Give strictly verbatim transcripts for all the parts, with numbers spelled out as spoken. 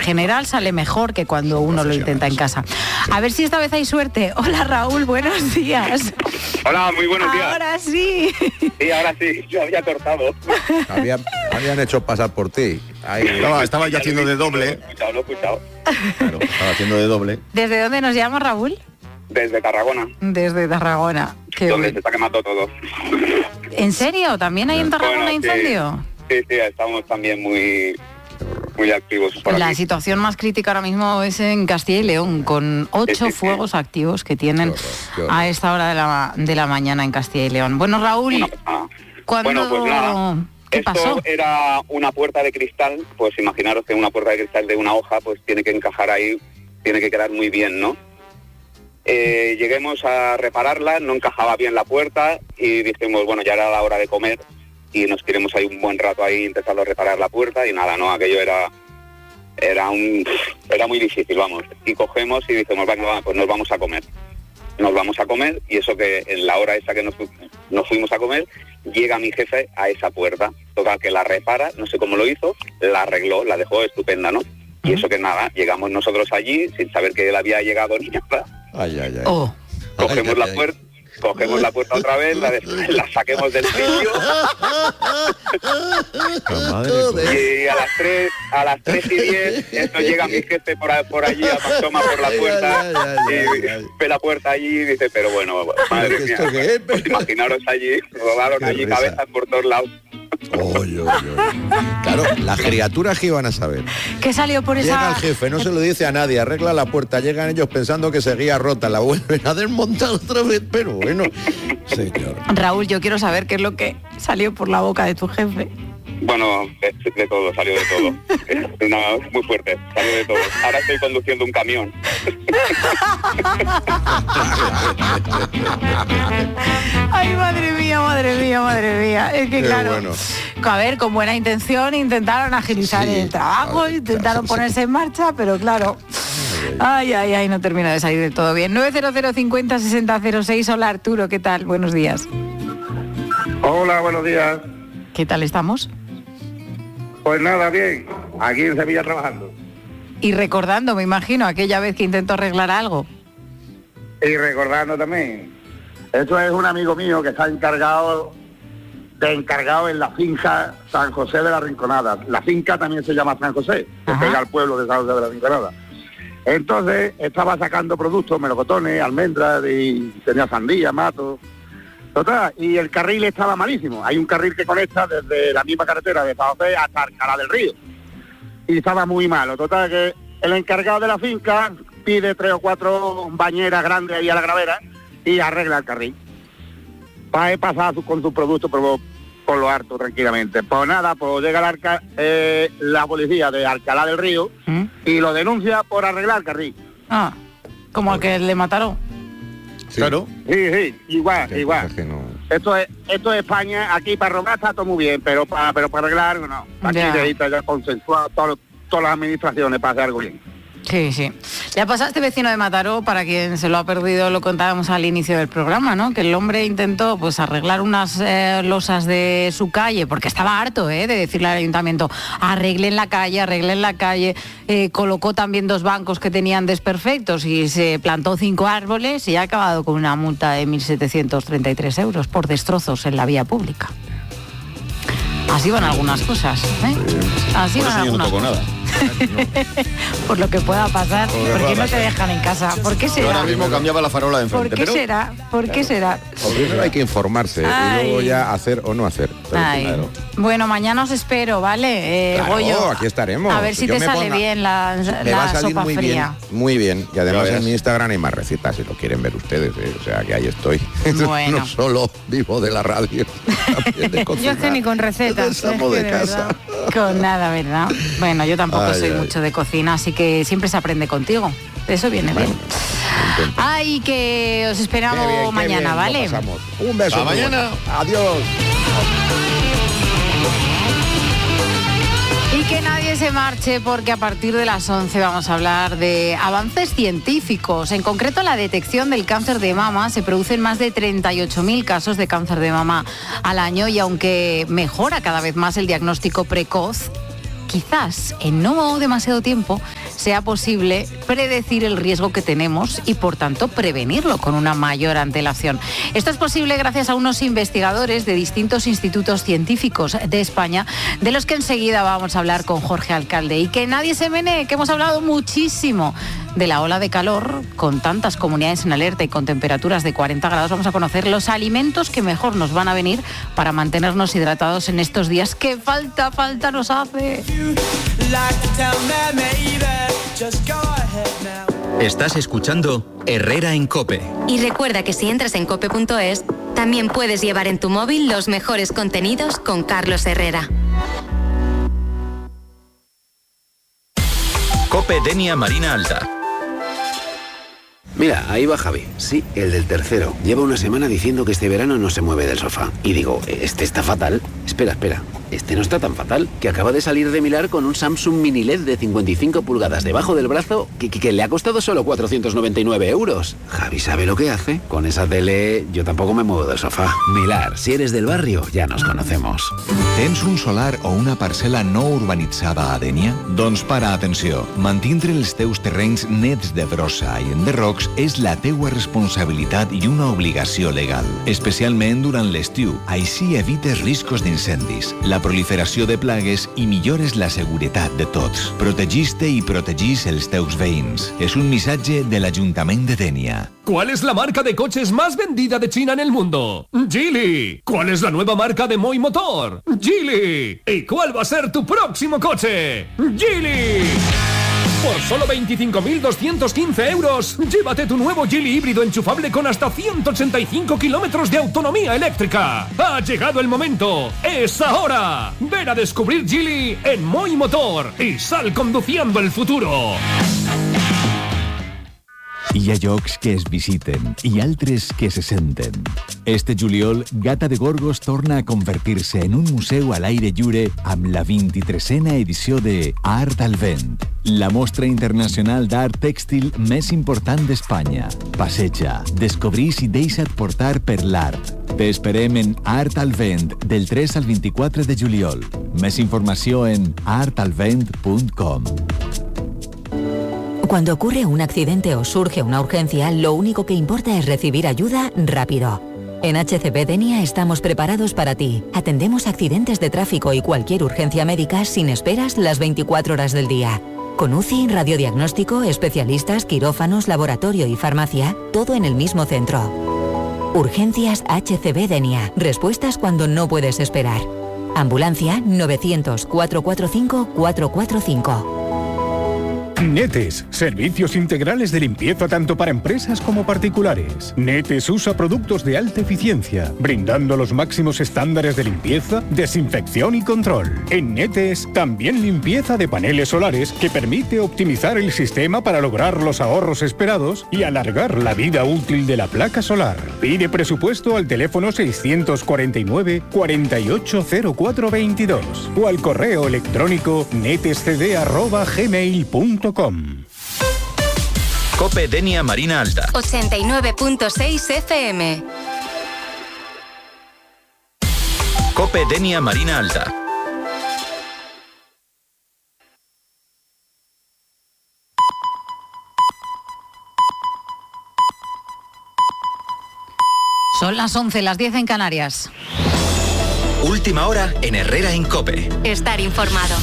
general sale mejor que cuando uno lo intenta en casa. A ver si esta vez hay suerte. Hola Raúl, buenos días. Hola, muy buenos días. Ahora sí. Sí, ahora sí, yo había cortado. Habían, habían hecho pasar por ti. Ahí. Estaba, estaba yo haciendo de doble. Lo he escuchado, lo he escuchado. Claro, estaba haciendo de doble. ¿Desde dónde nos llama Raúl? Desde Tarragona. Desde Tarragona. Qué donde bueno. se está quemando todo. ¿En serio? ¿También hay en Tarragona Bueno, sí. incendio? Sí, sí, estamos también muy, muy activos por La aquí. situación más crítica ahora mismo es en Castilla y León, con ocho Sí, sí, sí. fuegos activos que tienen Qué horror, qué horror. a esta hora de la, de la mañana en Castilla y León. Bueno, Raúl, Una pasada. ¿cuándo... Bueno, pues nada. ¿Qué Esto pasó? era una puerta de cristal, pues imaginaros que una puerta de cristal de una hoja, pues tiene que encajar ahí, tiene que quedar muy bien, ¿no? Eh, lleguemos a repararla, no encajaba bien la puerta y dijimos, bueno, ya era la hora de comer y nos tiramos ahí un buen rato ahí intentando reparar la puerta y nada, no, aquello era era un era muy difícil, vamos. Y cogemos y dijimos, venga, va, pues nos vamos a comer. Nos vamos a comer y eso que en la hora esa que nos, nos fuimos a comer, llega mi jefe a esa puerta, total que la repara, no sé cómo lo hizo, la arregló, la dejó estupenda, ¿no? Y eso que nada, llegamos nosotros allí sin saber que él había llegado ni nada. Ay, ay, ay. Oh, Cogemos Ay, la ay, ay. puerta, cogemos la puerta otra vez, la, des- la saquemos del sitio Madre y a las tres, a las tres y diez, esto llega mi jefe por, a- por allí, asoma por la Ay, puerta ay, ay, ay, y ay. ve la puerta allí y dice, pero bueno, madre mía, ¿Esto qué es? pues imaginaros allí, rodaron Qué allí risa. cabezas por todos lados. Oy, oy, oy. Claro, las criaturas que iban a saber. ¿qué salió por Llega esa...? el jefe, no se lo dice a nadie, arregla la puerta, llegan ellos pensando que seguía rota, la vuelven a desmontar otra vez, pero bueno, señor. Raúl, yo quiero saber qué es lo que salió por la boca de tu jefe. Bueno, de, de todo, salió de todo. Una, muy fuerte, salió de todo. Ahora estoy conduciendo un camión. Ay, madre mía, madre mía, madre mía. Es que Qué claro, bueno. a ver, con buena intención intentaron agilizar Sí, el trabajo, a ver, intentaron claro, ponerse en marcha, pero claro. Ay, ay, ay, no termina de salir de todo bien. nueve cero cero cincuenta sesenta cero seis. Hola Arturo, ¿qué tal? Buenos días. Hola, buenos días. ¿Qué tal estamos? Pues nada, bien. Aquí en Sevilla trabajando. Y recordando, me imagino, aquella vez que intentó arreglar algo. Y recordando también. Esto es un amigo mío que está encargado de encargado en la finca San José de la Rinconada. La finca también se llama San José, que Ajá. pega al pueblo de San José de la Rinconada. Entonces estaba sacando productos, melocotones, almendras, y tenía sandía, mato. Total, y el carril estaba malísimo. Hay un carril que conecta desde la misma carretera de San José hasta Alcalá del Río. Y estaba muy malo. Total, que el encargado de la finca pide tres o cuatro bañeras grandes ahí a la gravera y arregla el carril. Va a pasar su- con sus productos por, por lo harto tranquilamente. Pues nada, pues llega la, arca- eh, la policía de Alcalá del Río ¿Mm? y lo denuncia por arreglar el carril. Ah, como al que le mataron. Sí. Claro. Sí, sí, igual, Qué igual. cosas que no- Esto es esto es España, aquí para robar está todo muy bien, pero para pero para arreglar no. Aquí Ya. necesita ya consensuado todo- todas las administraciones para hacer algo bien. Sí, sí. Le ha pasado a este vecino de Mataró, para quien se lo ha perdido, lo contábamos al inicio del programa, ¿no? Que el hombre intentó pues arreglar unas eh, losas de su calle, porque estaba harto ¿eh? de decirle al ayuntamiento, arreglen la calle, arreglen la calle, eh, colocó también dos bancos que tenían desperfectos y se plantó cinco árboles y ha acabado con una multa de mil setecientos treinta y tres euros por destrozos en la vía pública. Así van algunas cosas, ¿eh? Así Por van eso yo no algunas toco cosas. nada. Por lo que pueda pasar, Por lo que ¿por pueda qué no te pasar. dejan en casa? ¿Por qué Yo será? ahora mismo cambiaba la farola de ¿Por enfrente, qué pero será? ¿Por qué será? Primero hay que informarse Ay. y luego ya hacer o no hacer. Pero Ay. claro. Bueno, mañana os espero, ¿vale? Eh, Claro, Goyo, aquí estaremos. A ver si Yo te me sale ponga- bien la, Me la va a salir sopa muy fría. bien, muy bien. Y además Ya verás. en mi Instagram hay más recetas si lo quieren ver ustedes. ¿eh? O sea que ahí estoy. Bueno. No solo vivo de la radio, también de Yo cocinar. es que ni con recetas. Del es amo que de de casa. verdad. Con nada, ¿verdad? Bueno, yo tampoco Ay, soy ay. mucho de cocina, así que siempre se aprende contigo. Eso viene Bueno, bien. intento. Ay, que os esperamos Qué bien, qué mañana, bien lo ¿vale? pasamos. Un beso. Hasta muy mañana. bueno. Adiós. Y que nadie se marche porque a partir de las once vamos a hablar de avances científicos. En concreto, la detección del cáncer de mama. Se producen más de treinta y ocho mil casos de cáncer de mama al año y aunque mejora cada vez más el diagnóstico precoz, quizás en no demasiado tiempo sea posible predecir el riesgo que tenemos y por tanto prevenirlo con una mayor antelación. Esto es posible gracias a unos investigadores de distintos institutos científicos de España, de los que enseguida vamos a hablar con Jorge Alcalde. Y que nadie se menee, que hemos hablado muchísimo de la ola de calor, con tantas comunidades en alerta y con temperaturas de cuarenta grados. Vamos a conocer los alimentos que mejor nos van a venir para mantenernos hidratados en estos días que falta, falta nos hace. Estás escuchando Herrera en COPE. Y recuerda que si entras en cope punto es, también puedes llevar en tu móvil los mejores contenidos con Carlos Herrera. COPE Denia Marina Alta. Mira, ahí va Javi, sí, el del tercero. Lleva una semana diciendo que este verano no se mueve del sofá. Y digo, este está fatal. Espera, espera, este no está tan fatal. Que acaba de salir de Milar con un Samsung Mini L E D de cincuenta y cinco pulgadas debajo del brazo que, que, que le ha costado solo cuatrocientos noventa y nueve euros. Javi sabe lo que hace. Con esa tele yo tampoco me muevo del sofá. Milar, si eres del barrio, ya nos conocemos. Tens un solar o una parcel·la no urbanitzada a Dénia? Doncs para, atenció. Mantindre els teus terrenys nets de brossa i enderrocs és la teua responsabilitat i una obligació legal, especialment durant l'estiu. Així evites riscos d'incendis, la proliferació de plagues i millores la seguretat de tots. Protegis-te i protegis els teus veïns. És un missatge de l'Ajuntament de Dénia. ¿Cuál es la marca de coches más vendida de China en el mundo? Geely. ¿Cuál es la nueva marca de Moi Motor? Geely. ¿Y cuál va a ser tu próximo coche? Geely. Por solo veinticinco mil doscientos quince euros, llévate tu nuevo Geely híbrido enchufable con hasta ciento ochenta y cinco kilómetros de autonomía eléctrica. Ha llegado el momento. ¡Es ahora! Ven a descubrir Geely en Moi Motor y sal conduciendo el futuro. Hi ha llocs que es visiten i altres que se senten. Este juliol, Gata de Gorgos torna a convertir-se en un museu a l'aire lliure amb la vint-i-tresena edició de Art al Vent, la mostra internacional d'art tèxtil més important d'Espanya. Passeja, descobrís i deixa't portar per l'art. T'esperem en Art al Vent del tres al vint-i-quatre de juliol. Més informació en art al vent punt com. Cuando ocurre un accidente o surge una urgencia, lo único que importa es recibir ayuda rápido. En H C B Denia estamos preparados para ti. Atendemos accidentes de tráfico y cualquier urgencia médica sin esperas las veinticuatro horas del día. Con U C I, radiodiagnóstico, especialistas, quirófanos, laboratorio y farmacia, todo en el mismo centro. Urgencias H C B Denia. Respuestas cuando no puedes esperar. Ambulancia novecientos, cuatrocientos cuarenta y cinco, cuatrocientos cuarenta y cinco. Netes, servicios integrales de limpieza tanto para empresas como particulares. Netes usa productos de alta eficiencia, brindando los máximos estándares de limpieza, desinfección y control. En Netes, también limpieza de paneles solares que permite optimizar el sistema para lograr los ahorros esperados y alargar la vida útil de la placa solar. Pide presupuesto al teléfono seiscientos cuarenta y nueve, cuarenta y ocho cero cuatro veintidós o al correo electrónico netescd arroba gmail punto com. COPE Denia Marina Alta. ochenta y nueve punto seis F M. COPE Denia Marina Alta. Son las once, las diez en Canarias. Última hora en Herrera en COPE. Estar informado.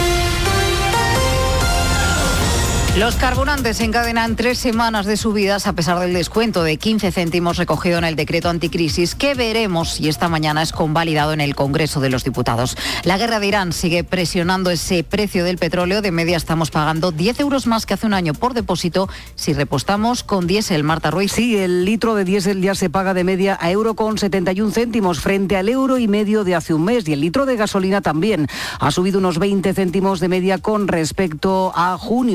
Los carburantes encadenan tres semanas de subidas a pesar del descuento de quince céntimos recogido en el decreto anticrisis, que veremos si esta mañana es convalidado en el Congreso de los Diputados. La guerra de Irán sigue presionando ese precio del petróleo. De media estamos pagando diez euros más que hace un año por depósito si repostamos con diésel. Marta Ruiz. Sí, el litro de diésel ya se paga de media a euro con setenta y un céntimos frente al euro y medio de hace un mes, y el litro de gasolina también ha subido unos veinte céntimos de media con respecto a junio. El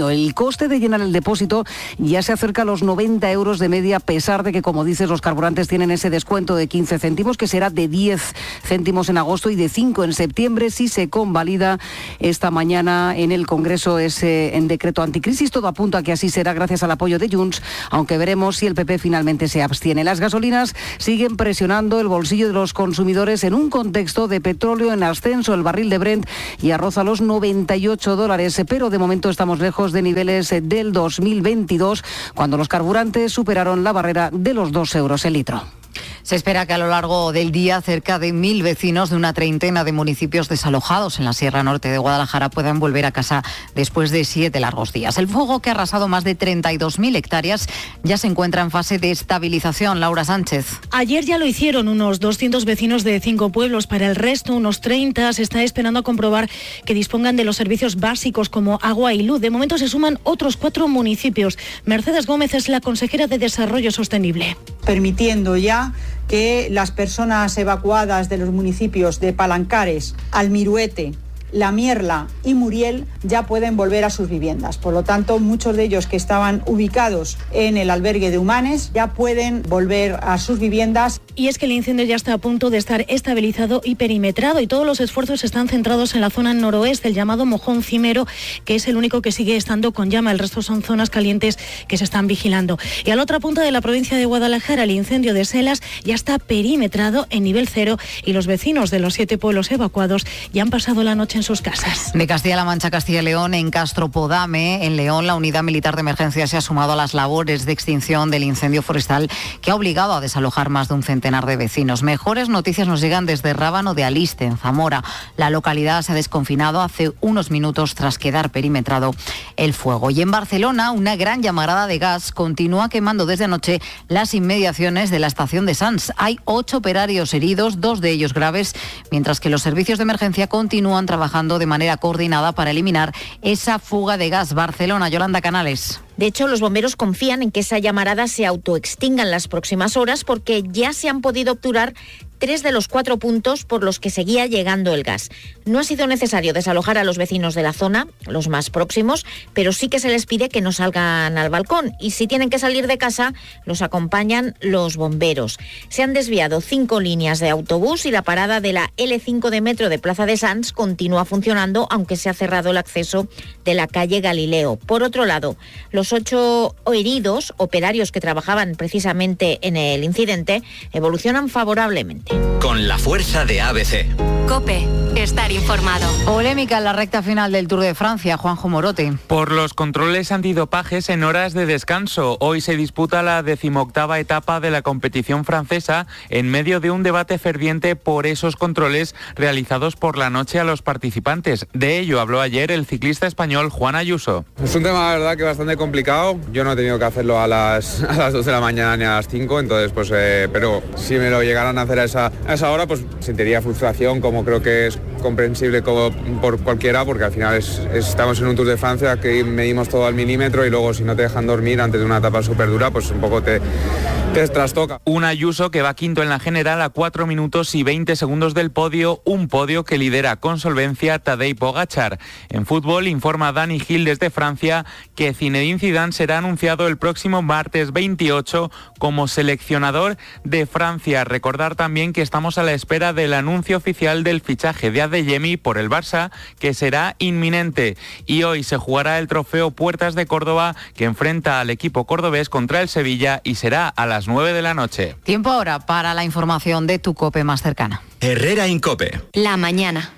coste de llenar el depósito ya se acerca a los noventa euros de media, a pesar de que, como dices, los carburantes tienen ese descuento de quince céntimos, que será de diez céntimos en agosto y de cinco en septiembre, si se convalida esta mañana en el Congreso ese en decreto anticrisis. Todo apunta a que así será gracias al apoyo de Junts, aunque veremos si el P P finalmente se abstiene. Las gasolinas siguen presionando el bolsillo de los consumidores en un contexto de petróleo en ascenso. El barril de Brent ya roza los noventa y ocho dólares, pero de momento estamos lejos de niveles del dos mil veintidós, cuando los carburantes superaron la barrera de los dos euros el litro. Se espera que a lo largo del día cerca de mil vecinos de una treintena de municipios desalojados en la Sierra Norte de Guadalajara puedan volver a casa después de siete largos días. El fuego, que ha arrasado más de treinta y dos mil hectáreas, ya se encuentra en fase de estabilización. Laura Sánchez. Ayer ya lo hicieron unos doscientos vecinos de cinco pueblos. Para el resto, unos treinta, se está esperando a comprobar que dispongan de los servicios básicos como agua y luz. De momento se suman otros cuatro municipios. Mercedes Gómez es la consejera de Desarrollo Sostenible. Permitiendo ya que las personas evacuadas de los municipios de Palancares, Almiruete, La Mierla y Muriel ya pueden volver a sus viviendas. Por lo tanto, muchos de ellos que estaban ubicados en el albergue de Humanes ya pueden volver a sus viviendas. Y es que el incendio ya está a punto de estar estabilizado y perimetrado, y todos los esfuerzos están centrados en la zona noroeste, el llamado Mojón Cimero, que es el único que sigue estando con llama. El resto son zonas calientes que se están vigilando. Y a la otra punta de la provincia de Guadalajara, el incendio de Selas ya está perimetrado en nivel cero, y los vecinos de los siete pueblos evacuados ya han pasado la noche en sus casas. De Castilla-La Mancha, Castilla y León, en Castropodame, en León, la unidad militar de emergencia se ha sumado a las labores de extinción del incendio forestal que ha obligado a desalojar más de un centenar de vecinos. Mejores noticias nos llegan desde Rábano de Aliste, en Zamora. La localidad se ha desconfinado hace unos minutos tras quedar perimetrado el fuego. Y en Barcelona, una gran llamarada de gas continúa quemando desde anoche las inmediaciones de la estación de Sants. Hay ocho operarios heridos, dos de ellos graves, mientras que los servicios de emergencia continúan trabajando de manera coordinada para eliminar esa fuga de gas. Barcelona, Yolanda Canales. De hecho, los bomberos confían en que esa llamarada se autoextinga en las próximas horas, porque ya se han podido obturar tres de los cuatro puntos por los que seguía llegando el gas. No ha sido necesario desalojar a los vecinos de la zona, los más próximos, pero sí que se les pide que no salgan al balcón, y si tienen que salir de casa, los acompañan los bomberos. Se han desviado cinco líneas de autobús y la parada de la ele cinco de metro de Plaza de Sants continúa funcionando, aunque se ha cerrado el acceso de la calle Galileo. Por otro lado, los ocho heridos, operarios que trabajaban precisamente en el incidente, evolucionan favorablemente. Con la fuerza de A B C. COPE, estar informado. Polémica en la recta final del Tour de Francia, Juanjo Morote. Por los controles antidopajes en horas de descanso. Hoy se disputa la decimoctava etapa de la competición francesa, en medio de un debate ferviente por esos controles realizados por la noche a los participantes. De ello habló ayer el ciclista español Juan Ayuso. Es un tema, la verdad, que bastante complicado. Yo no he tenido que hacerlo a las, a las dos de la mañana ni a las cinco, entonces pues, eh, pero si me lo llegaran a hacer a esa, a esa hora, pues sentiría frustración, como creo que es comprensible como por cualquiera, porque al final es, es, estamos en un Tour de Francia que medimos todo al milímetro, y luego si no te dejan dormir antes de una etapa súper dura, pues un poco te, te trastoca. Un Ayuso que va quinto en la general a cuatro minutos y veinte segundos del podio, un podio que lidera con solvencia Tadej Pogačar. En fútbol, informa Dani Gil desde Francia que Zinedine Zidane será anunciado el próximo martes veintiocho como seleccionador de Francia. Recordar también que estamos a la espera del anuncio oficial del fichaje de Adeyemi por el Barça, que será inminente. Y hoy se jugará el trofeo Puertas de Córdoba, que enfrenta al equipo cordobés contra el Sevilla, y será a las nueve de la noche. Tiempo ahora para la información de tu COPE más cercana. Herrera Incope. La mañana.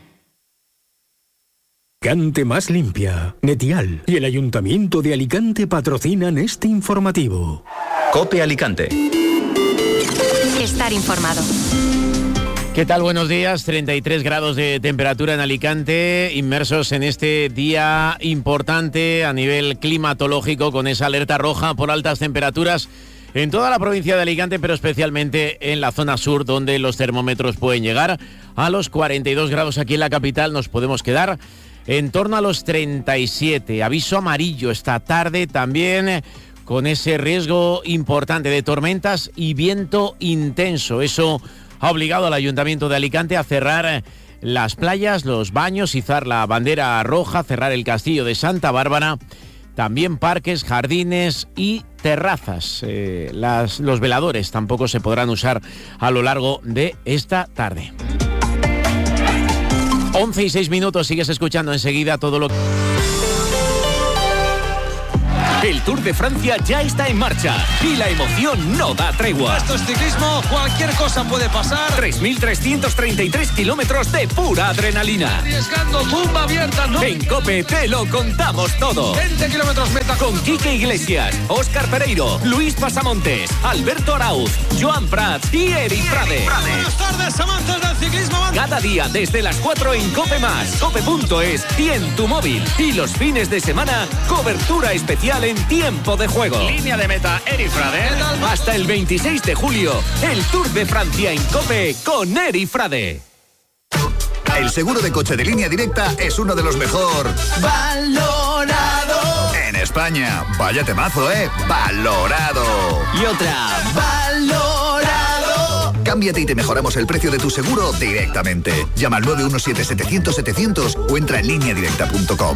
Alicante más limpia. Netial y el Ayuntamiento de Alicante patrocinan este informativo. COPE Alicante. Estar informado. ¿Qué tal? Buenos días. treinta y tres grados de temperatura en Alicante, inmersos en este día importante a nivel climatológico, con esa alerta roja por altas temperaturas en toda la provincia de Alicante, pero especialmente en la zona sur, donde los termómetros pueden llegar a los cuarenta y dos grados. Aquí en la capital nos podemos quedar en torno a los treinta y siete. Aviso amarillo esta tarde también, con ese riesgo importante de tormentas y viento intenso. Eso ha obligado al Ayuntamiento de Alicante a cerrar las playas, los baños, izar la bandera roja, cerrar el castillo de Santa Bárbara. también parques, jardines y terrazas. Eh, las, los veladores tampoco se podrán usar a lo largo de esta tarde. once y seis minutos, sigues escuchando enseguida todo lo que... El Tour de Francia ya está en marcha y la emoción no da tregua. Esto es ciclismo, cualquier cosa puede pasar. tres mil trescientos treinta y tres kilómetros de pura adrenalina. Arriesgando, tumba abierta, ¿no? En COPE te lo contamos todo. veinte kilómetros meta. Con Quique Iglesias, Óscar Pereiro, Luis Pasamontes, Alberto Arauz, Joan Prats y Eric Frade. Buenas tardes, amantes del ciclismo. Cada día desde las cuatro en COPE más, cope punto es y en tu móvil. Y los fines de semana, cobertura especial en tiempo de juego. Línea de meta, Eric Frade. Hasta el veintiséis de julio, el Tour de Francia en COPE con Eric Frade. El seguro de coche de Línea Directa es uno de los mejor valorado en España. Vaya temazo, ¿eh? Valorado. Y otra. Valorado. Cámbiate y te mejoramos el precio de tu seguro directamente. Llama al nueve uno siete, setecientos, setecientos o entra en línea directa punto com.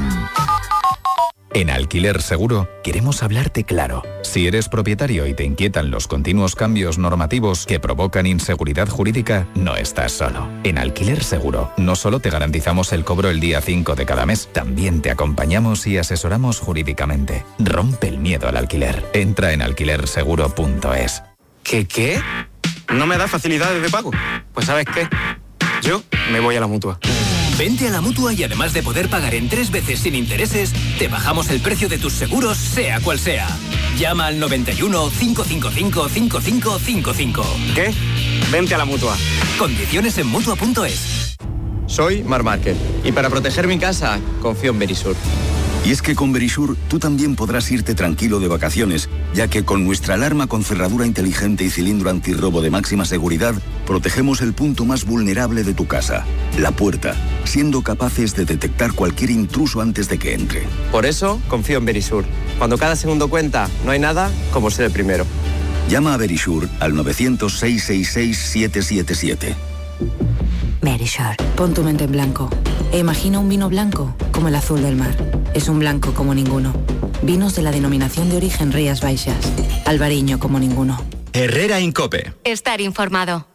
En Alquiler Seguro queremos hablarte claro. Si eres propietario y te inquietan los continuos cambios normativos que provocan inseguridad jurídica, no estás solo. En Alquiler Seguro no solo te garantizamos el cobro el día cinco de cada mes, también te acompañamos y asesoramos jurídicamente. Rompe el miedo al alquiler. Entra en alquiler seguro punto es. ¿Qué qué? ¿No me da facilidades de pago? Pues ¿sabes qué? Yo me voy a la Mutua. Vente a la Mutua y además de poder pagar en tres veces sin intereses, te bajamos el precio de tus seguros, sea cual sea. Llama al noventa y uno, cinco cinco cinco, cinco cinco cinco cinco. ¿Qué? Vente a la Mutua. Condiciones en Mutua punto es. Soy Mar Márquez y para proteger mi casa, confío en Verisur. Y es que con Verisur tú también podrás irte tranquilo de vacaciones, ya que con nuestra alarma con cerradura inteligente y cilindro antirrobo de máxima seguridad, protegemos el punto más vulnerable de tu casa, la puerta, siendo capaces de detectar cualquier intruso antes de que entre. Por eso confío en Verisur. Cuando cada segundo cuenta, no hay nada como ser el primero. Llama a Verisur al nueve cero cero, seis seis seis, siete siete siete. Verisur, pon tu mente en blanco e imagina un vino blanco como el azul del mar. Es un blanco como ninguno. Vinos de la denominación de origen Rías Baixas. Albariño como ninguno. Herrera en COPE. Estar informado.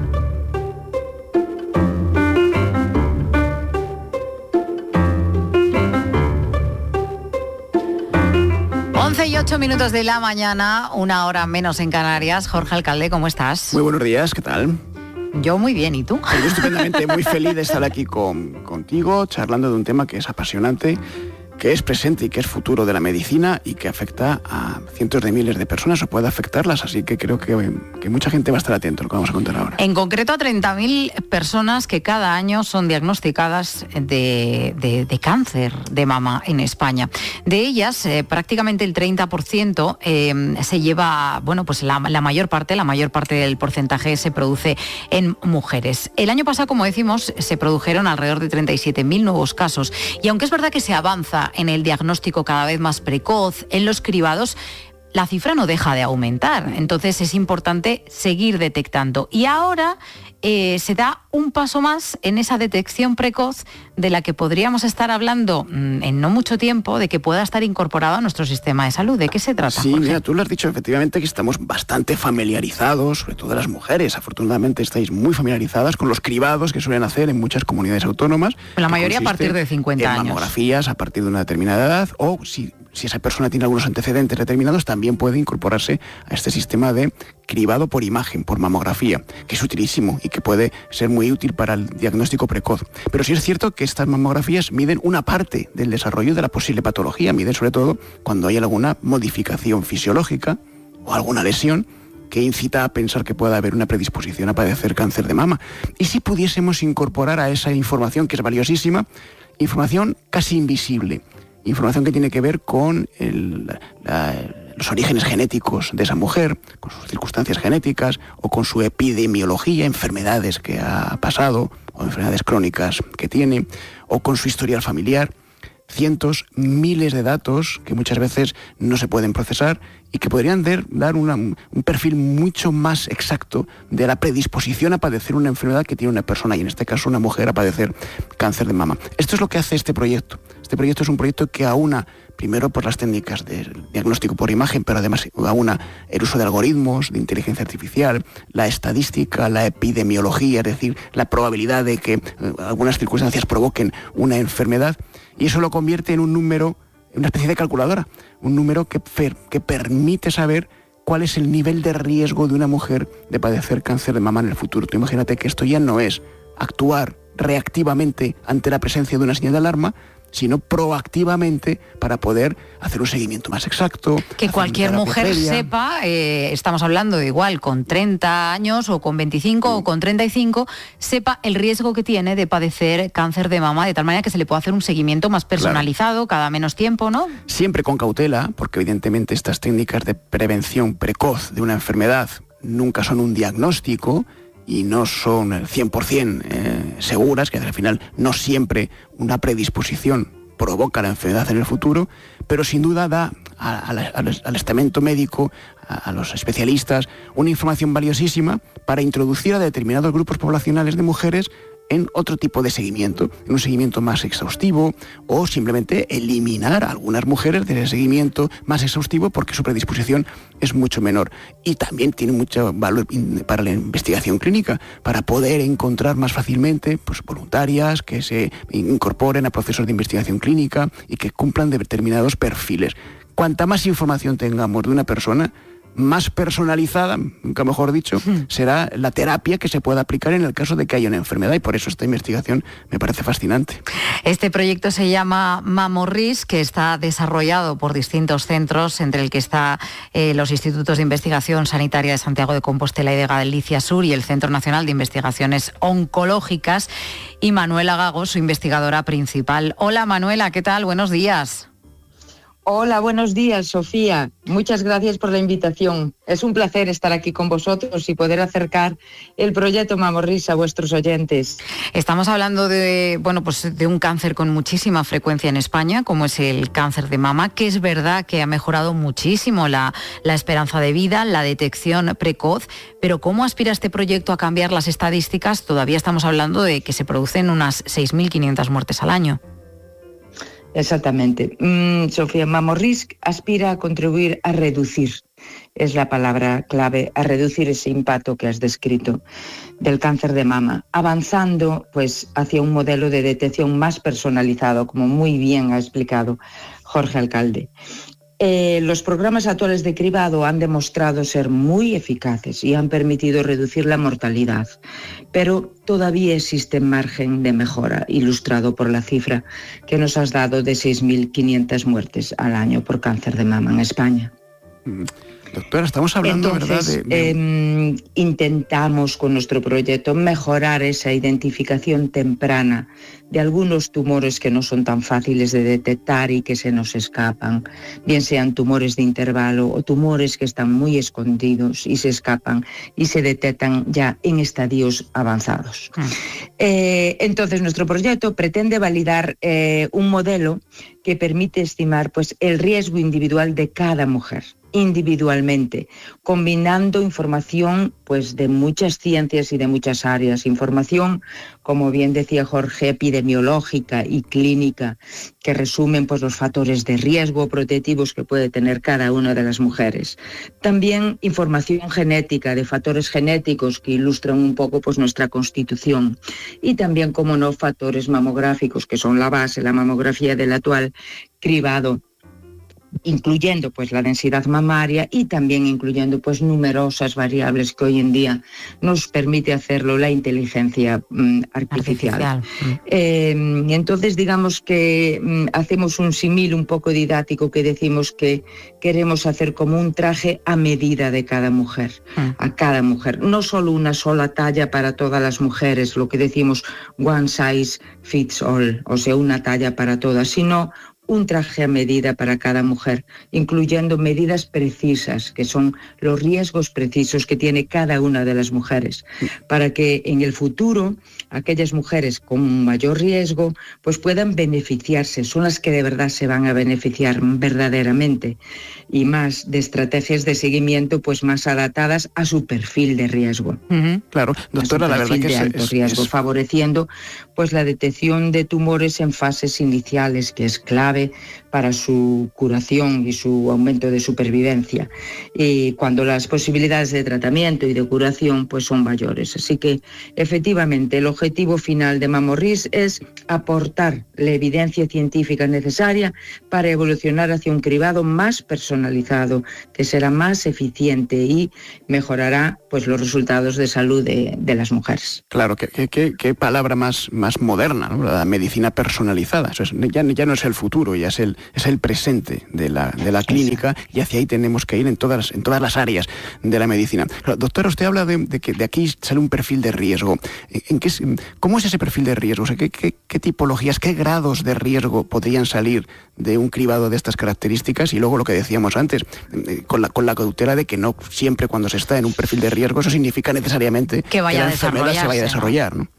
once y ocho minutos de la mañana, una hora menos en Canarias. Jorge Alcalde, ¿cómo estás? Muy buenos días, ¿qué tal? Yo muy bien, ¿y tú? Yo estupendamente, muy feliz de estar aquí con, contigo, charlando de un tema que es apasionante, que es presente y que es futuro de la medicina y que afecta a cientos de miles de personas o puede afectarlas, así que creo que, que mucha gente va a estar atento a lo que vamos a contar ahora. En concreto a treinta mil personas que cada año son diagnosticadas de, de, de cáncer de mama en España. De ellas, eh, prácticamente el treinta por ciento eh, se lleva, bueno, pues la, la mayor parte, la mayor parte del porcentaje se produce en mujeres. El año pasado, como decimos, se produjeron alrededor de treinta y siete mil nuevos casos y aunque es verdad que se avanza en el diagnóstico cada vez más precoz, en los cribados, la cifra no deja de aumentar. Entonces es importante seguir detectando. Y ahora eh, se da un paso más en esa detección precoz de la que podríamos estar hablando mmm, en no mucho tiempo, de que pueda estar incorporado a nuestro sistema de salud. ¿De qué se trata, Sí, Jorge? mira, tú lo has dicho efectivamente que estamos bastante familiarizados, sobre todo las mujeres. Afortunadamente estáis muy familiarizadas con los cribados que suelen hacer en muchas comunidades autónomas. La mayoría a partir de cincuenta años. Mamografías a partir de una determinada edad o si, si esa persona tiene algunos antecedentes determinados también puede incorporarse a este sistema de cribado por imagen, por mamografía, que es utilísimo y que puede ser muy útil para el diagnóstico precoz. Pero sí es cierto que estas mamografías miden una parte del desarrollo de la posible patología, miden sobre todo cuando hay alguna modificación fisiológica o alguna lesión que incita a pensar que pueda haber una predisposición a padecer cáncer de mama. Y si pudiésemos incorporar a esa información, que es valiosísima, información casi invisible, información que tiene que ver con el, la, los orígenes genéticos de esa mujer, con sus circunstancias genéticas o con su epidemiología, enfermedades que ha pasado o enfermedades crónicas que tiene, o con su historial familiar. Cientos, miles de datos que muchas veces no se pueden procesar y que podrían dar, dar una, un perfil mucho más exacto de la predisposición a padecer una enfermedad que tiene una persona, y en este caso una mujer, a padecer cáncer de mama. Esto es lo que hace este proyecto. Este Este proyecto es un proyecto que aúna, primero, por las técnicas de diagnóstico por imagen, pero además aúna el uso de algoritmos, de inteligencia artificial, la estadística, la epidemiología, es decir, la probabilidad de que eh, algunas circunstancias provoquen una enfermedad, y eso lo convierte en un número, en una especie de calculadora, un número que, que permite saber cuál es el nivel de riesgo de una mujer de padecer cáncer de mama en el futuro. Tú imagínate que esto ya no es actuar reactivamente ante la presencia de una señal de alarma, sino proactivamente para poder hacer un seguimiento más exacto. Que cualquier mujer previa. sepa, eh, estamos hablando de igual con treinta años o con veinticinco sí. o con treinta y cinco, sepa el riesgo que tiene de padecer cáncer de mama, de tal manera que se le pueda hacer un seguimiento más personalizado, claro. cada menos tiempo, ¿no? Siempre con cautela, porque evidentemente estas técnicas de prevención precoz de una enfermedad nunca son un diagnóstico, y no son cien por ciento eh, seguras, que al final no siempre una predisposición provoca la enfermedad en el futuro, pero sin duda da a, a, a, al estamento médico, a, a los especialistas, una información valiosísima para introducir a determinados grupos poblacionales de mujeres en otro tipo de seguimiento, en un seguimiento más exhaustivo, o simplemente eliminar a algunas mujeres de ese seguimiento más exhaustivo porque su predisposición es mucho menor. Y también tiene mucho valor para la investigación clínica, para poder encontrar más fácilmente pues, voluntarias que se incorporen a procesos de investigación clínica y que cumplan determinados perfiles. Cuanta más información tengamos de una persona, más personalizada, nunca mejor dicho, será la terapia que se pueda aplicar en el caso de que haya una enfermedad, y por eso esta investigación me parece fascinante. Este proyecto se llama Mamorris, que está desarrollado por distintos centros, entre el que está eh, los Institutos de Investigación Sanitaria de Santiago de Compostela y de Galicia Sur y el Centro Nacional de Investigaciones Oncológicas, y Manuela Gago, su investigadora principal. Hola Manuela, ¿qué tal? Buenos días. Hola, buenos días, Sofía. Muchas gracias por la invitación. Es un placer estar aquí con vosotros y poder acercar el proyecto Mamorris a vuestros oyentes. Estamos hablando de, bueno, pues de un cáncer con muchísima frecuencia en España, como es el cáncer de mama, que es verdad que ha mejorado muchísimo la, la esperanza de vida, la detección precoz, pero ¿cómo aspira este proyecto a cambiar las estadísticas? Todavía estamos hablando de que se producen unas seis mil quinientas muertes al año. Exactamente. Mm, Sofía, Mamorris aspira a contribuir a reducir, es la palabra clave, a reducir ese impacto que has descrito del cáncer de mama, avanzando pues hacia un modelo de detección más personalizado, como muy bien ha explicado Jorge Alcalde. Eh, los programas actuales de cribado han demostrado ser muy eficaces y han permitido reducir la mortalidad, pero todavía existe margen de mejora, ilustrado por la cifra que nos has dado de seis mil quinientas muertes al año por cáncer de mama en España. Doctora, estamos hablando, Entonces, ¿verdad? De, de... Eh, intentamos con nuestro proyecto mejorar esa identificación temprana de algunos tumores que no son tan fáciles de detectar y que se nos escapan, bien sean tumores de intervalo o tumores que están muy escondidos y se escapan y se detectan ya en estadios avanzados. Ah. Eh, entonces, nuestro proyecto pretende validar eh, un modelo que permite estimar pues, el riesgo individual de cada mujer, individualmente, combinando información pues, de muchas ciencias y de muchas áreas, información, como bien decía Jorge, epidemiológica y clínica, que resumen pues, los factores de riesgo protectivos que puede tener cada una de las mujeres. También información genética, de factores genéticos que ilustran un poco pues, nuestra constitución. Y también, como no, factores mamográficos, que son la base, la mamografía del actual cribado, incluyendo pues la densidad mamaria y también incluyendo pues numerosas variables que hoy en día nos permite hacerlo la inteligencia mm, artificial. artificial. Eh, entonces digamos que mm, hacemos un símil un poco didáctico que decimos que queremos hacer como un traje a medida de cada mujer, mm. a cada mujer, no solo una sola talla para todas las mujeres, lo que decimos one size fits all, o sea una talla para todas, sino un traje a medida para cada mujer, incluyendo medidas precisas, que son los riesgos precisos que tiene cada una de las mujeres, para que en el futuro aquellas mujeres con mayor riesgo pues puedan beneficiarse, son las que de verdad se van a beneficiar verdaderamente, y más de estrategias de seguimiento pues más adaptadas a su perfil de riesgo. Uh-huh. Claro, doctora, la verdad que de es, alto es, riesgo, es... favoreciendo pues la detección de tumores en fases iniciales, que es clave para su curación y su aumento de supervivencia, y cuando las posibilidades de tratamiento y de curación pues son mayores. Así que efectivamente el objetivo final de MammoRisk es aportar la evidencia científica necesaria para evolucionar hacia un cribado más personalizado, que será más eficiente y mejorará pues los resultados de salud de, de las mujeres. Claro, qué, qué, qué palabra más, más moderna, ¿no? La medicina personalizada. Eso es, ya, ya no es el futuro, ya es el, es el presente de la, de la clínica, y hacia ahí tenemos que ir en todas, en todas las áreas de la medicina. Claro, doctora, usted habla de, de que de aquí sale un perfil de riesgo. ¿En qué, ¿Cómo es ese perfil de riesgo? O sea, ¿qué, qué, qué tipologías, qué grados de riesgo podrían salir de un cribado de estas características? Y luego lo que decíamos antes, con la, con la cautela de que no siempre cuando se está en un perfil de riesgo eso significa necesariamente que, vaya que la enfermedad se vaya a desarrollar, ¿no?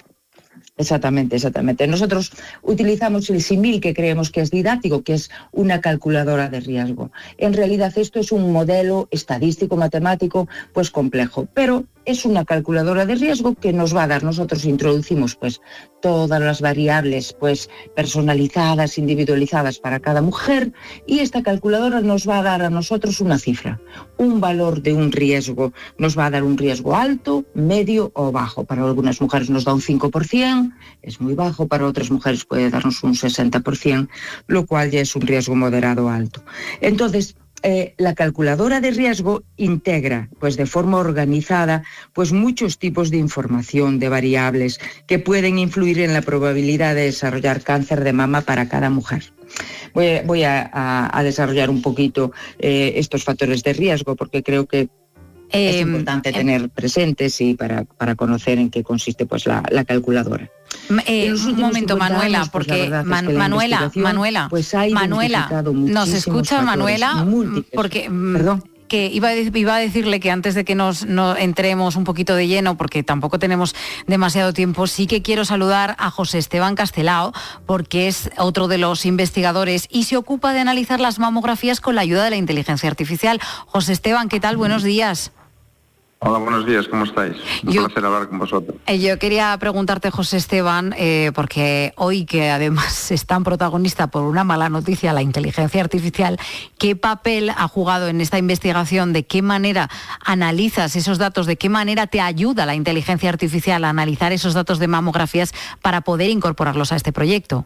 Exactamente, exactamente. Nosotros utilizamos el símil que creemos que es didáctico, que es una calculadora de riesgo. En realidad esto es un modelo estadístico, matemático, pues complejo, pero es una calculadora de riesgo que nos va a dar, nosotros introducimos pues todas las variables pues personalizadas, individualizadas para cada mujer, y esta calculadora nos va a dar a nosotros una cifra, un valor de un riesgo. Nos va a dar un riesgo alto, medio o bajo. Para algunas mujeres nos da un cinco por ciento, es muy bajo, para otras mujeres puede darnos un sesenta por ciento, lo cual ya es un riesgo moderado alto. Entonces, Eh, la calculadora de riesgo integra, pues de forma organizada, pues muchos tipos de información, de variables que pueden influir en la probabilidad de desarrollar cáncer de mama para cada mujer. Voy, voy a, a, a desarrollar un poquito eh, estos factores de riesgo, porque creo que eh, es importante eh, tener presentes y para, para conocer en qué consiste pues la, la calculadora. Eh, un momento, Manuela, años, pues porque Man, es Manuela, Manuela, pues Manuela, nos escucha Manuela, porque perdón. Que iba, iba a decirle que antes de que nos no entremos un poquito de lleno, porque tampoco tenemos demasiado tiempo, sí que quiero saludar a José Esteban Castelao, porque es otro de los investigadores y se ocupa de analizar las mamografías con la ayuda de la inteligencia artificial. José Esteban, ¿qué tal? Buenos días. Hola, buenos días, ¿cómo estáis? Un yo, placer hablar con vosotros. Yo quería preguntarte, José Esteban, eh, porque hoy que además es tan protagonista por una mala noticia, la inteligencia artificial, ¿qué papel ha jugado en esta investigación? ¿De qué manera analizas esos datos? ¿De qué manera te ayuda la inteligencia artificial a analizar esos datos de mamografías para poder incorporarlos a este proyecto?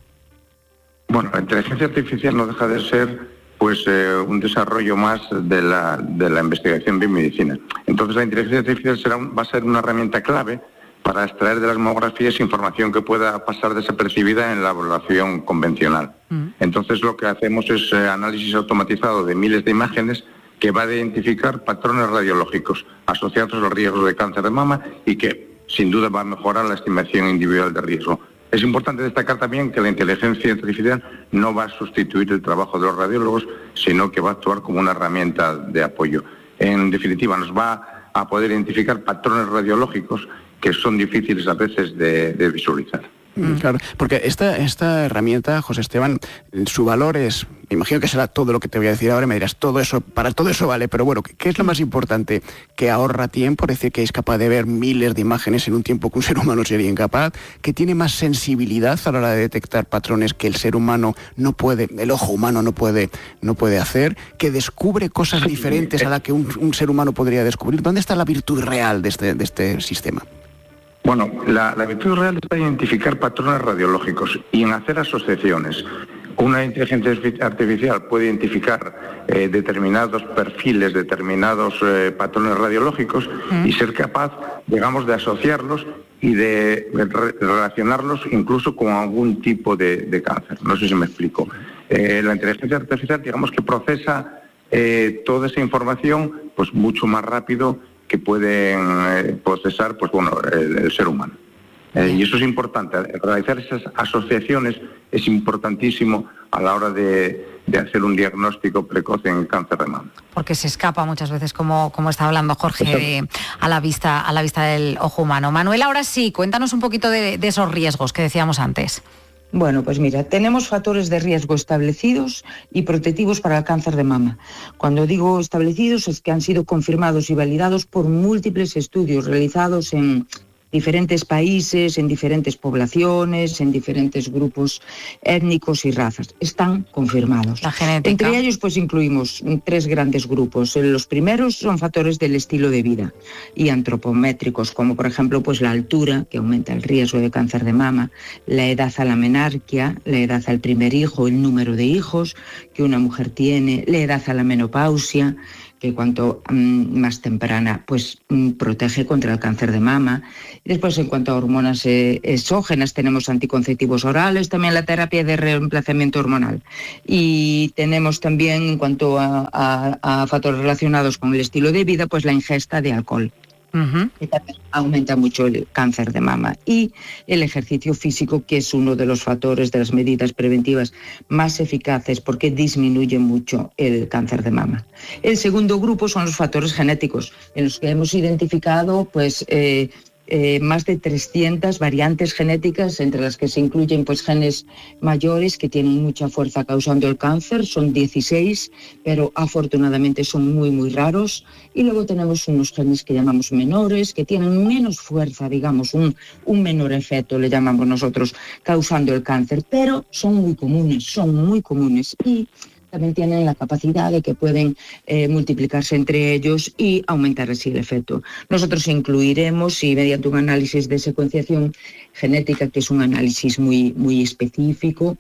Bueno, la inteligencia artificial no deja de ser pues eh, un desarrollo más de la, de la investigación de medicina. Entonces la inteligencia artificial será un, va a ser una herramienta clave para extraer de las mamografías información que pueda pasar desapercibida en la evaluación convencional. Mm. Entonces lo que hacemos es eh, análisis automatizado de miles de imágenes que va a identificar patrones radiológicos asociados a los riesgos de cáncer de mama y que sin duda va a mejorar la estimación individual de riesgo. Es importante destacar también que la inteligencia artificial no va a sustituir el trabajo de los radiólogos, sino que va a actuar como una herramienta de apoyo. En definitiva, nos va a poder identificar patrones radiológicos que son difíciles a veces de, de visualizar. Claro, porque esta, esta herramienta, José Esteban, su valor es, me imagino que será todo lo que te voy a decir ahora, me dirás, todo eso, para todo eso vale, pero bueno, ¿qué es lo más importante? Que ahorra tiempo, es decir, que es capaz de ver miles de imágenes en un tiempo que un ser humano sería incapaz, que tiene más sensibilidad a la hora de detectar patrones que el ser humano no puede, el ojo humano no puede, no puede hacer, que descubre cosas diferentes a las que un, un ser humano podría descubrir. ¿Dónde está la virtud real de este, de este sistema? Bueno, la, la virtud real está en identificar patrones radiológicos y en hacer asociaciones. Una inteligencia artificial puede identificar eh, determinados perfiles, determinados eh, patrones radiológicos mm. y ser capaz, digamos, de asociarlos y de re relacionarlos incluso con algún tipo de, de cáncer. No sé si me explico. Eh, la inteligencia artificial, digamos, que procesa eh, toda esa información pues mucho más rápido que pueden eh, procesar pues bueno el, el ser humano. Eh, y eso es importante. Realizar esas asociaciones es importantísimo a la hora de, de hacer un diagnóstico precoz en cáncer de mama. Porque se escapa muchas veces, como, como está hablando Jorge, de, a, la vista, a la vista del ojo humano. Manuel, ahora sí, cuéntanos un poquito de, de esos riesgos que decíamos antes. Bueno, pues mira, tenemos factores de riesgo establecidos y protectivos para el cáncer de mama. Cuando digo establecidos es que han sido confirmados y validados por múltiples estudios realizados en diferentes países, en diferentes poblaciones, en diferentes grupos étnicos y razas. Están confirmados. La genética. Entre ellos, pues incluimos tres grandes grupos. Los primeros son factores del estilo de vida y antropométricos, como por ejemplo, pues la altura, que aumenta el riesgo de cáncer de mama, la edad a la menarquia, la edad al primer hijo, el número de hijos que una mujer tiene, la edad a la menopausia, que cuanto um, más temprana, pues um, protege contra el cáncer de mama. Y después, en cuanto a hormonas eh, exógenas, tenemos anticonceptivos orales, también la terapia de reemplazamiento hormonal. Y tenemos también, en cuanto a, a, a factores relacionados con el estilo de vida, pues la ingesta de alcohol. Uh-huh. Que también aumenta mucho el cáncer de mama, y el ejercicio físico, que es uno de los factores, de las medidas preventivas más eficaces, porque disminuye mucho el cáncer de mama. El segundo grupo son los factores genéticos, en los que hemos identificado pues eh, Eh, más de trescientas variantes genéticas, entre las que se incluyen pues genes mayores que tienen mucha fuerza causando el cáncer, son dieciséis, pero afortunadamente son muy muy raros. Y luego tenemos unos genes que llamamos menores, que tienen menos fuerza, digamos, un, un menor efecto, le llamamos nosotros, causando el cáncer, pero son muy comunes, son muy comunes. Y también tienen la capacidad de que pueden eh, multiplicarse entre ellos y aumentar así el efecto. Nosotros incluiremos, y mediante un análisis de secuenciación genética, que es un análisis muy, muy específico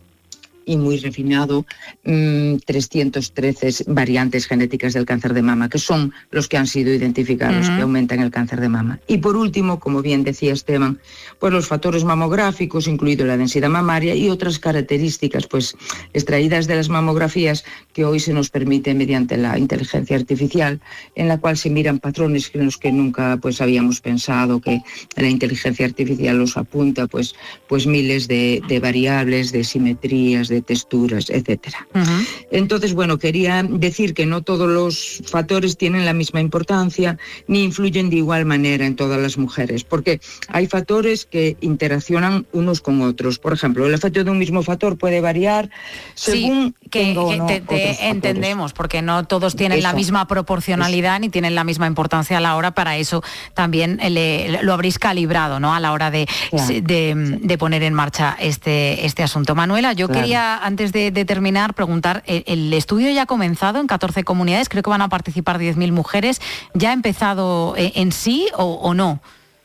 y muy refinado, mmm, trescientas trece variantes genéticas del cáncer de mama, que son los que han sido identificados, uh-huh. que aumentan el cáncer de mama. Y por último, como bien decía Esteban, pues los factores mamográficos, incluido la densidad mamaria y otras características pues extraídas de las mamografías, que hoy se nos permite mediante la inteligencia artificial, en la cual se miran patrones en los que nunca pues habíamos pensado, que la inteligencia artificial los apunta, pues, pues miles de, de variables, de simetrías, de texturas, etcétera. Uh-huh. Entonces, bueno, quería decir que no todos los factores tienen la misma importancia ni influyen de igual manera en todas las mujeres, porque hay factores que interaccionan unos con otros. Por ejemplo, el efecto de un mismo factor puede variar según sí, que, que no te, te entendemos, porque no todos tienen eso. La misma proporcionalidad eso. Ni tienen la misma importancia a la hora. Para eso también le, lo habréis calibrado, ¿no?, a la hora de, claro. de, de poner en marcha este, este asunto. Manuela, yo claro. quería, antes de, de terminar, preguntar, el, el estudio ya ha comenzado en catorce comunidades, creo que van a participar diez mil mujeres. ¿Ya ha empezado en, en sí o, o no?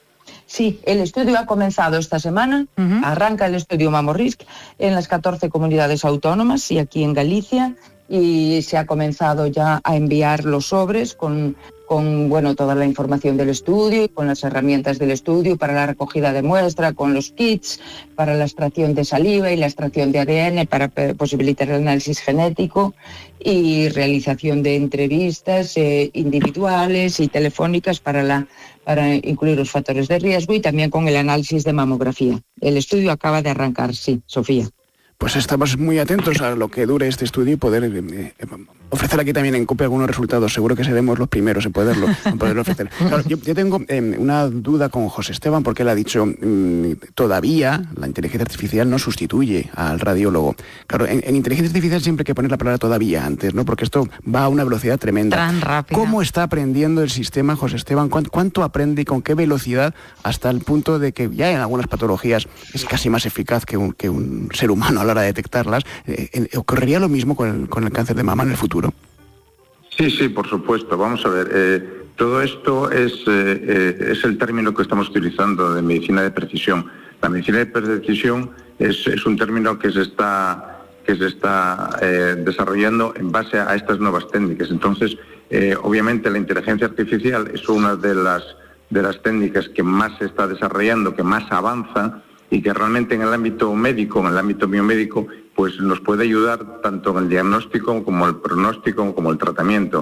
Sí, el estudio ha comenzado esta semana, uh-huh. arranca el estudio Mamorrisc en las catorce comunidades autónomas y aquí en Galicia, y se ha comenzado ya a enviar los sobres con, con bueno, toda la información del estudio y con las herramientas del estudio para la recogida de muestra, con los kits para la extracción de saliva y la extracción de A D N para posibilitar el análisis genético y realización de entrevistas eh, individuales y telefónicas para, la, para incluir los factores de riesgo, y también con el análisis de mamografía. El estudio acaba de arrancar, sí, Sofía. Pues estamos muy atentos a lo que dure este estudio y poder eh, ofrecer aquí también en COPE algunos resultados. Seguro que seremos los primeros en poderlo, en poderlo ofrecer. Claro, yo, yo tengo eh, una duda con José Esteban, porque él ha dicho mmm, todavía la inteligencia artificial no sustituye al radiólogo. Claro, en, en inteligencia artificial siempre hay que poner la palabra todavía antes, ¿no? Porque esto va a una velocidad tremenda. Tan rápido. ¿Cómo está aprendiendo el sistema, José Esteban? ¿Cuánto, cuánto aprende y con qué velocidad, hasta el punto de que ya en algunas patologías es casi más eficaz que un, que un ser humano a la hora de detectarlas? Eh, ¿Ocurriría lo mismo con el, con el cáncer de mama en el futuro? Sí, sí, por supuesto. Vamos a ver, eh, todo esto es, eh, eh, es el término que estamos utilizando de medicina de precisión. La medicina de precisión es, es un término que se está, que se está eh, desarrollando en base a estas nuevas técnicas. Entonces, eh, obviamente la inteligencia artificial es una de las, de las técnicas que más se está desarrollando, que más avanza, y que realmente en el ámbito médico, en el ámbito biomédico, pues nos puede ayudar tanto en el diagnóstico como el pronóstico como el tratamiento.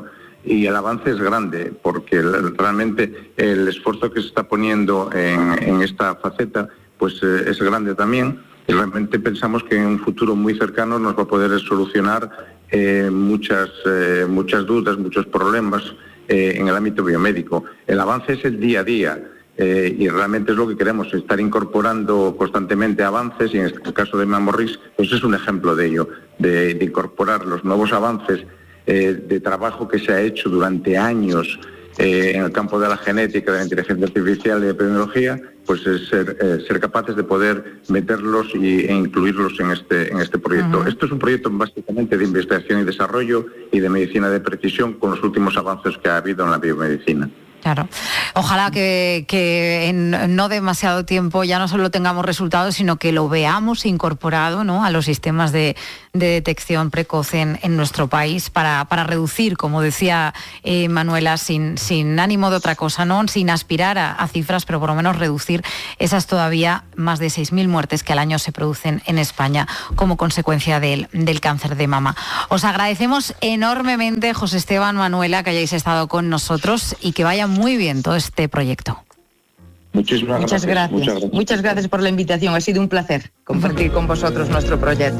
y el avance es grande, porque realmente el esfuerzo que se está poniendo en, en esta faceta pues eh, es grande también, y realmente pensamos que en un futuro muy cercano nos va a poder solucionar eh, muchas, eh, muchas dudas, muchos problemas eh, en el ámbito biomédico. El avance es el día a día. Eh, y realmente es lo que queremos, estar incorporando constantemente avances, y en este caso de Mamorris, pues es un ejemplo de ello, de, de incorporar los nuevos avances eh, de trabajo que se ha hecho durante años eh, en el campo de la genética, de la inteligencia artificial y de epidemiología, pues es ser, eh, ser capaces de poder meterlos y, e incluirlos en este, en este proyecto. Uh-huh. Esto es un proyecto básicamente de investigación y desarrollo y de medicina de precisión con los últimos avances que ha habido en la biomedicina. Claro. Ojalá que, que en no demasiado tiempo ya no solo tengamos resultados, sino que lo veamos incorporado, ¿no?, a los sistemas de, de detección precoz en, en nuestro país para, para reducir, como decía eh, Manuela, sin, sin ánimo de otra cosa, ¿no?, sin aspirar a, a cifras, pero por lo menos reducir esas todavía más de seis mil muertes que al año se producen en España como consecuencia del, del cáncer de mama. Os agradecemos enormemente, José Esteban, Manuela, que hayáis estado con nosotros y que vaya muy bien todo este proyecto. Muchísimas Muchas gracias. gracias. Muchas gracias. Muchas gracias por la invitación. Ha sido un placer compartir con vosotros nuestro proyecto.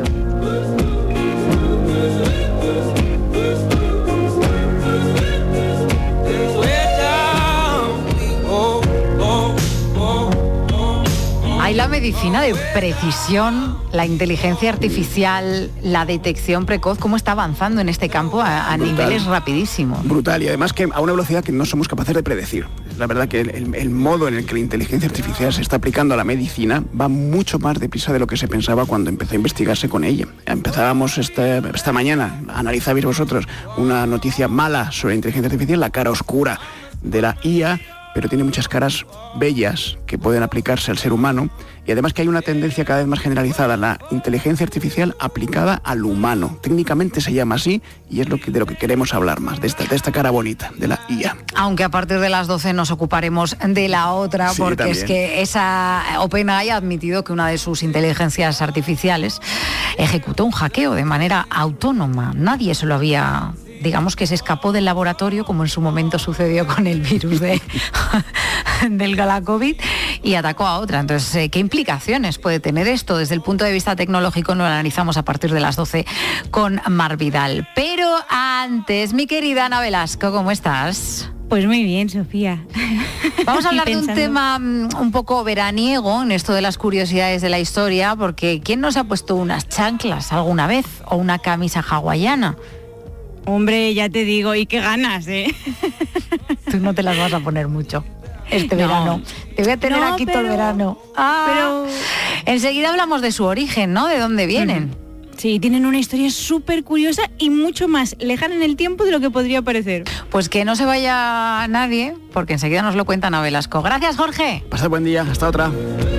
Hay la medicina de precisión, la inteligencia artificial, la detección precoz, ¿cómo está avanzando en este campo a, a niveles rapidísimos? Brutal, y además que a una velocidad que no somos capaces de predecir. La verdad que el, el, el modo en el que la inteligencia artificial se está aplicando a la medicina va mucho más deprisa de lo que se pensaba cuando empezó a investigarse con ella. Empezábamos esta, esta mañana, analizabais vosotros una noticia mala sobre la inteligencia artificial, la cara oscura de la I A, pero tiene muchas caras bellas que pueden aplicarse al ser humano, y además que hay una tendencia cada vez más generalizada, la inteligencia artificial aplicada al humano. Técnicamente se llama así, y es lo que, de lo que queremos hablar más, de esta, de esta cara bonita, de la I A. Aunque a partir de las doce nos ocuparemos de la otra, sí, porque también. Es que esa OpenAI ha admitido que una de sus inteligencias artificiales ejecutó un hackeo de manera autónoma. Nadie se lo había... digamos que se escapó del laboratorio, como en su momento sucedió con el virus de, del la COVID, y atacó a otra. Entonces, ¿qué implicaciones puede tener esto? Desde el punto de vista tecnológico lo analizamos a partir de las doce con Mar Vidal. Pero antes, mi querida Ana Velasco, ¿cómo estás? Pues muy bien, Sofía. Vamos a hablar de un tema un poco veraniego en esto de las curiosidades de la historia, porque ¿quién no se ha puesto unas chanclas alguna vez o una camisa hawaiana? Hombre, ya te digo, y qué ganas, ¿eh? Tú no te las vas a poner mucho este no. verano. Te voy a tener no, aquí pero, todo el verano. Ah, pero enseguida hablamos de su origen, ¿no? De dónde vienen. Uh-huh. Sí, tienen una historia súper curiosa y mucho más lejana en el tiempo de lo que podría parecer. Pues que no se vaya nadie, porque enseguida nos lo cuenta Ana Velasco. Gracias, Jorge. Pasad buen día, hasta otra.